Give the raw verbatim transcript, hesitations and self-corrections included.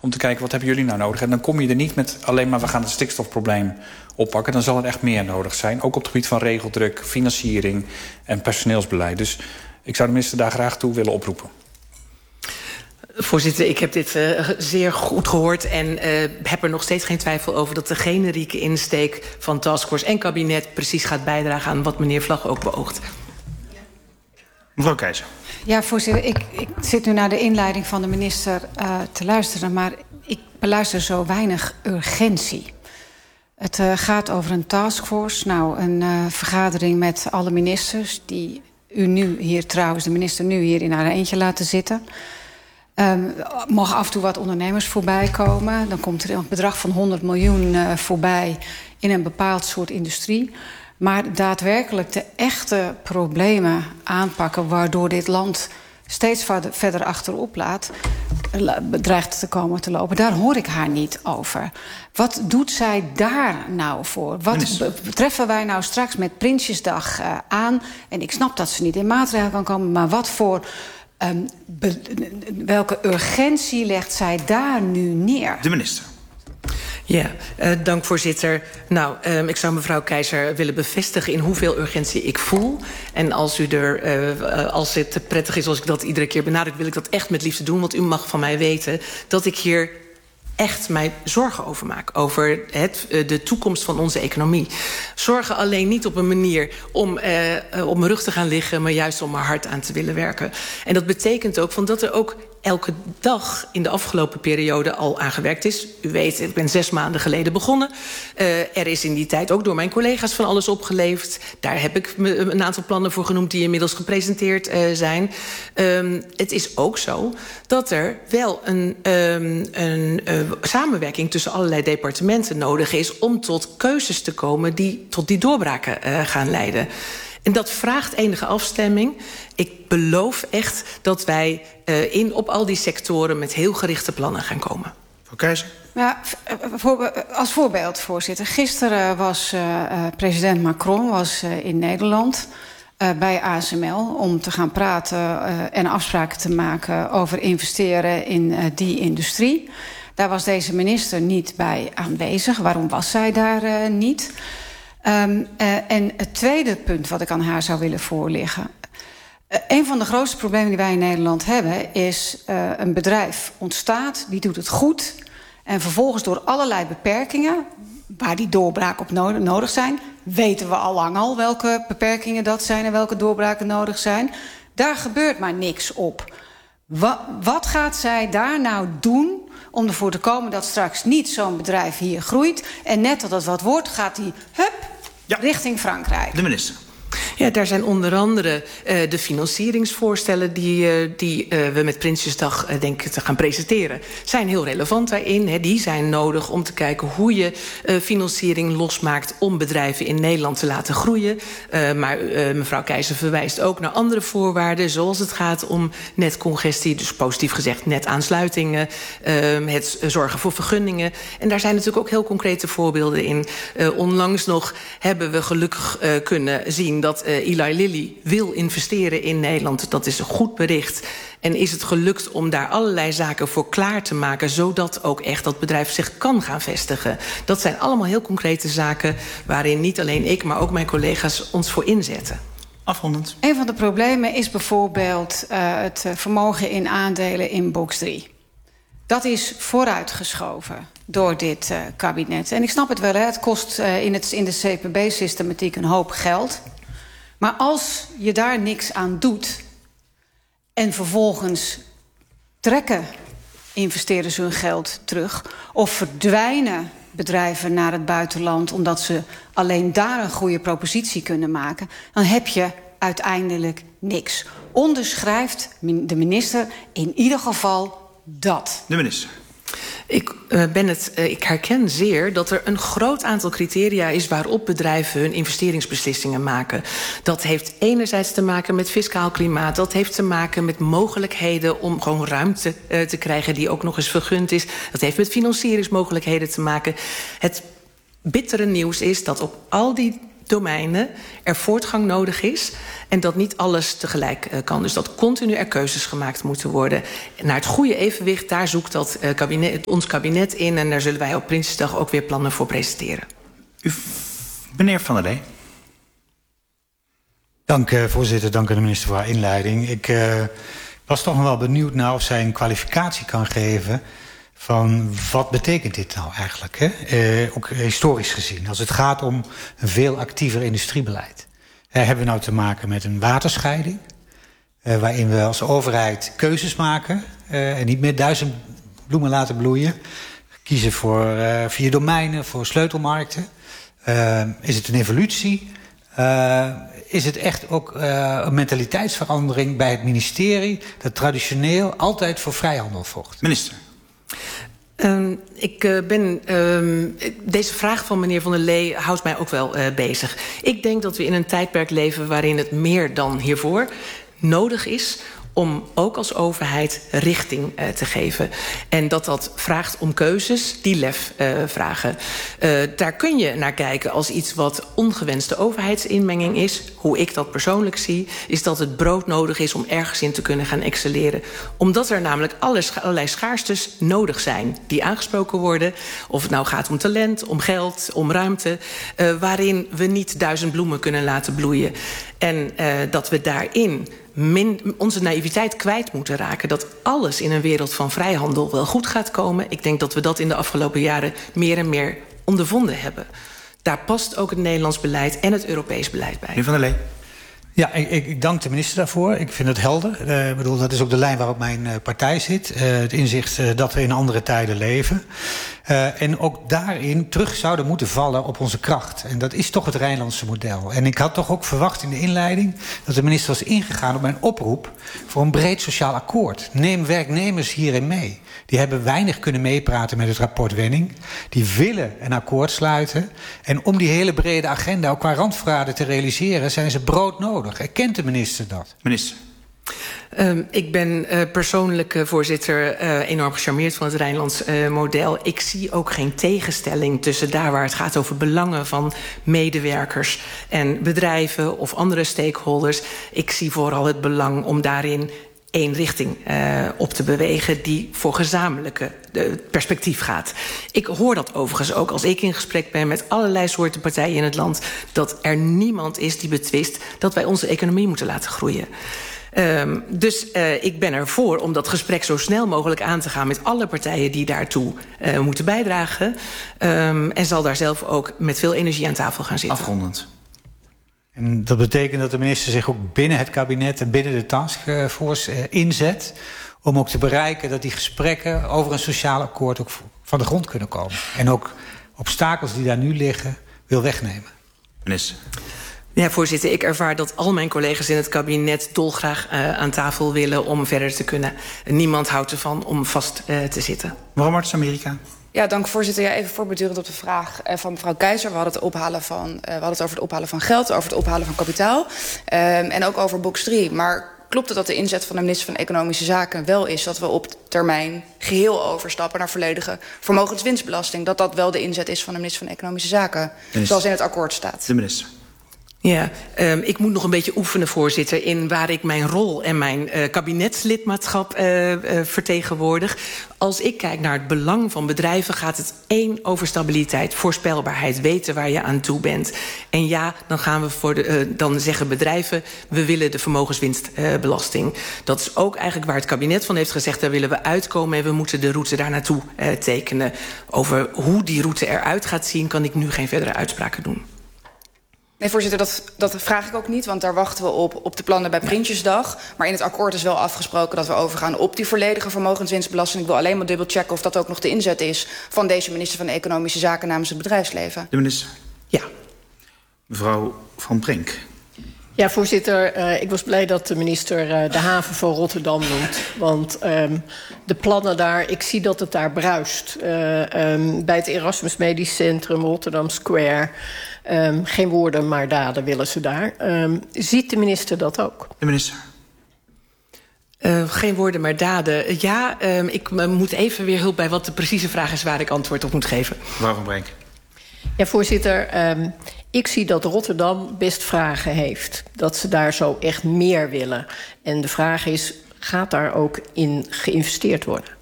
om te kijken wat hebben jullie nou nodig. En dan kom je er niet met alleen maar we gaan het stikstofprobleem oppakken. Dan zal er echt meer nodig zijn. Ook op het gebied van regeldruk, financiering en personeelsbeleid. Dus ik zou de minister daar graag toe willen oproepen. Voorzitter, ik heb dit uh, zeer goed gehoord en uh, heb er nog steeds geen twijfel over dat de generieke insteek van taskforce en kabinet precies gaat bijdragen aan wat meneer Vlag ook beoogt. Mevrouw Keizer. Ja, voorzitter, ik, ik zit nu naar de inleiding van de minister uh, te luisteren, maar ik beluister zo weinig urgentie. Het uh, gaat over een taskforce, nou, een uh, vergadering met alle ministers die u nu hier trouwens, de minister nu hier in haar eentje laten zitten. Um, mogen af en toe wat ondernemers voorbij komen. Dan komt er een bedrag van honderd miljoen uh, voorbij in een bepaald soort industrie. Maar daadwerkelijk de echte problemen aanpakken waardoor dit land steeds verder, verder achterop laat, dreigt te komen te lopen. Daar hoor ik haar niet over. Wat doet zij daar nou voor? Wat betreffen wij nou straks met Prinsjesdag uh, aan? En ik snap dat ze niet in maatregelen kan komen, maar wat voor Um, be, welke urgentie legt zij daar nu neer? De minister. Ja, uh, dank voorzitter. Nou, um, ik zou mevrouw Keizer willen bevestigen in hoeveel urgentie ik voel. En als u er, uh, als het prettig is als ik dat iedere keer benadruk, wil ik dat echt met liefde doen. Want u mag van mij weten dat ik hier echt mij zorgen over maak. Over het, de toekomst van onze economie. Zorgen alleen niet op een manier om uh, op mijn rug te gaan liggen, maar juist om er hard aan te willen werken. En dat betekent ook van dat er ook elke dag in de afgelopen periode al aan gewerkt is. U weet, ik ben zes maanden geleden begonnen. Uh, er is in die tijd ook door mijn collega's van alles opgeleverd. Daar heb ik me een aantal plannen voor genoemd die inmiddels gepresenteerd uh, zijn. Um, het is ook zo dat er wel een, um, een uh, samenwerking tussen allerlei departementen nodig is om tot keuzes te komen die tot die doorbraken uh, gaan leiden. En dat vraagt enige afstemming. Ik beloof echt dat wij uh, in op al die sectoren met heel gerichte plannen gaan komen. Mevrouw Keizer. Ja, voor, als voorbeeld, voorzitter. Gisteren was uh, uh, president Macron was, uh, in Nederland uh, bij A S M L om te gaan praten uh, en afspraken te maken over investeren in uh, die industrie. Daar was deze minister niet bij aanwezig. Waarom was zij daar uh, niet? Um, uh, en het tweede punt wat ik aan haar zou willen voorleggen. Uh, een van de grootste problemen die wij in Nederland hebben is uh, een bedrijf ontstaat, die doet het goed. En vervolgens door allerlei beperkingen, waar die doorbraken op nodig, nodig zijn, weten we al lang al welke beperkingen dat zijn en welke doorbraken nodig zijn. Daar gebeurt maar niks op. Wat, wat gaat zij daar nou doen om ervoor te komen dat straks niet zo'n bedrijf hier groeit en net dat het wat wordt, gaat die hup ja. richting Frankrijk? De minister. Ja, daar zijn onder andere uh, de financieringsvoorstellen die, uh, die uh, we met Prinsjesdag uh, denken te gaan presenteren. Zijn heel relevant daarin. Hè. Die zijn nodig om te kijken hoe je uh, financiering losmaakt om bedrijven in Nederland te laten groeien. Uh, maar uh, mevrouw Keizer verwijst ook naar andere voorwaarden, zoals het gaat om netcongestie, dus positief gezegd netaansluitingen, uh, het zorgen voor vergunningen. En daar zijn natuurlijk ook heel concrete voorbeelden in. Uh, onlangs nog hebben we gelukkig uh, kunnen zien dat uh, Eli Lilly wil investeren in Nederland. Dat is een goed bericht. En is het gelukt om daar allerlei zaken voor klaar te maken, zodat ook echt dat bedrijf zich kan gaan vestigen. Dat zijn allemaal heel concrete zaken waarin niet alleen ik, maar ook mijn collega's ons voor inzetten. Afrondend. Een van de problemen is bijvoorbeeld uh, het vermogen in aandelen in box drie. Dat is vooruitgeschoven door dit uh, kabinet. En ik snap het wel, hè? Het kost uh, in, het, in de C P B-systematiek een hoop geld. Maar als je daar niks aan doet en vervolgens trekken investeerders hun geld terug, of verdwijnen bedrijven naar het buitenland omdat ze alleen daar een goede propositie kunnen maken, dan heb je uiteindelijk niks. Onderschrijft de minister in ieder geval dat. De minister. Ik, uh, ben het, uh, ik herken zeer dat er een groot aantal criteria is waarop bedrijven hun investeringsbeslissingen maken. Dat heeft enerzijds te maken met fiscaal klimaat. Dat heeft te maken met mogelijkheden om gewoon ruimte uh, te krijgen die ook nog eens vergund is. Dat heeft met financieringsmogelijkheden te maken. Het bittere nieuws is dat op al die domeinen er voortgang nodig is en dat niet alles tegelijk uh, kan. Dus dat continu er keuzes gemaakt moeten worden. Naar het goede evenwicht, daar zoekt dat, uh, kabinet, ons kabinet in en daar zullen wij op Prinsjesdag ook weer plannen voor presenteren. U, meneer Van der Lee. Dank, uh, voorzitter. Dank aan de minister voor haar inleiding. Ik uh, was toch nog wel benieuwd naar of zij een kwalificatie kan geven van wat betekent dit nou eigenlijk, hè? Uh, ook historisch gezien. Als het gaat om een veel actiever industriebeleid. Uh, hebben we nou te maken met een waterscheiding, uh, waarin we als overheid keuzes maken uh, en niet meer duizend bloemen laten bloeien. Kiezen voor uh, vier domeinen, voor sleutelmarkten. Uh, is het een evolutie? Uh, is het echt ook uh, een mentaliteitsverandering bij het ministerie dat traditioneel altijd voor vrijhandel vocht? Minister. Um, ik uh, ben, um, deze vraag van meneer Van der Lee houdt mij ook wel uh, bezig. Ik denk dat we in een tijdperk leven waarin het meer dan hiervoor nodig is om ook als overheid richting uh, te geven. En dat dat vraagt om keuzes die lef uh, vragen. Uh, daar kun je naar kijken als iets wat ongewenste overheidsinmenging is. Hoe ik dat persoonlijk zie, is dat het brood nodig is om ergens in te kunnen gaan excelleren. Omdat er namelijk allerlei schaarstes nodig zijn die aangesproken worden. Of het nou gaat om talent, om geld, om ruimte. Uh, waarin we niet duizend bloemen kunnen laten bloeien. En uh, dat we daarin Min, onze naïviteit kwijt moeten raken. Dat alles in een wereld van vrijhandel wel goed gaat komen. Ik denk dat we dat in de afgelopen jaren meer en meer ondervonden hebben. Daar past ook het Nederlands beleid en het Europees beleid bij. Meneer Van der Lee. Ja, ik, ik, ik dank de minister daarvoor. Ik vind het helder. Uh, ik bedoel, dat is ook de lijn waarop mijn uh, partij zit. Uh, het inzicht uh, dat we in andere tijden leven. Uh, en ook daarin terug zouden moeten vallen op onze kracht. En dat is toch het Rijnlandse model. En ik had toch ook verwacht in de inleiding dat de minister was ingegaan op mijn oproep voor een breed sociaal akkoord. Neem werknemers hierin mee. Die hebben weinig kunnen meepraten met het rapport Wenning. Die willen een akkoord sluiten. En om die hele brede agenda, ook qua randvoorwaarden te realiseren, zijn ze broodnodig. Erkent de minister dat? Minister. Um, ik ben uh, persoonlijk, uh, voorzitter, uh, enorm gecharmeerd van het Rijnlands uh, model. Ik zie ook geen tegenstelling tussen daar waar het gaat over belangen van medewerkers en bedrijven of andere stakeholders. Ik zie vooral het belang om daarin één richting uh, op te bewegen die voor gezamenlijke uh, perspectief gaat. Ik hoor dat overigens ook als ik in gesprek ben met allerlei soorten partijen in het land, dat er niemand is die betwist dat wij onze economie moeten laten groeien. Um, dus uh, ik ben ervoor om dat gesprek zo snel mogelijk aan te gaan met alle partijen die daartoe uh, moeten bijdragen. Um, en zal daar zelf ook met veel energie aan tafel gaan zitten. Afrondend. En dat betekent dat de minister zich ook binnen het kabinet en binnen de taskforce uh, inzet om ook te bereiken dat die gesprekken over een sociaal akkoord ook van de grond kunnen komen. En ook obstakels die daar nu liggen wil wegnemen. Minister. Ja, voorzitter, ik ervaar dat al mijn collega's in het kabinet dolgraag uh, aan tafel willen om verder te kunnen. Niemand houdt ervan om vast uh, te zitten. Mevrouw Martens, Amerika. Ja, dank voorzitter. Ja, even voortbedurend op de vraag uh, van mevrouw Keizer. We hadden, het ophalen van, uh, we hadden het over het ophalen van geld, over het ophalen van kapitaal. Um, en ook over box drie. Maar klopt het dat de inzet van de minister van Economische Zaken wel is dat we op termijn geheel overstappen naar volledige vermogenswinstbelasting? Dat dat wel de inzet is van de minister van Economische Zaken, minister. Zoals in het akkoord staat? De minister. Ja, um, ik moet nog een beetje oefenen, voorzitter, in waar ik mijn rol en mijn uh, kabinetslidmaatschap uh, uh, vertegenwoordig. Als ik kijk naar het belang van bedrijven, gaat het één over stabiliteit, voorspelbaarheid, weten waar je aan toe bent. En ja, dan gaan we voor de, uh, dan zeggen bedrijven, we willen de vermogenswinstbelasting. Uh, dat is ook eigenlijk waar het kabinet van heeft gezegd, daar willen we uitkomen en we moeten de route daar naartoe uh, tekenen. Over hoe die route eruit gaat zien, kan ik nu geen verdere uitspraken doen. Nee, voorzitter, dat, dat vraag ik ook niet, want daar wachten we op, op de plannen bij Prinsjesdag. Maar in het akkoord is wel afgesproken dat we overgaan op die volledige vermogenswinstbelasting. Ik wil alleen maar dubbelchecken of dat ook nog de inzet is van deze minister van Economische Zaken namens het bedrijfsleven. De minister. Ja. Mevrouw Van Brink. Ja, voorzitter, uh, ik was blij dat de minister uh, de haven van Rotterdam noemt. Want um, de plannen daar, ik zie dat het daar bruist. Uh, um, bij het Erasmus Medisch Centrum, Rotterdam Square. Um, geen woorden, maar daden willen ze daar. Um, ziet de minister dat ook? De minister. Uh, geen woorden, maar daden. Ja, um, ik uh, moet even weer hulp bij wat de precieze vraag is waar ik antwoord op moet geven. Mevrouw Van Brink. Ja, voorzitter, um, ik zie dat Rotterdam best vragen heeft. Dat ze daar zo echt meer willen. En de vraag is, gaat daar ook in geïnvesteerd worden?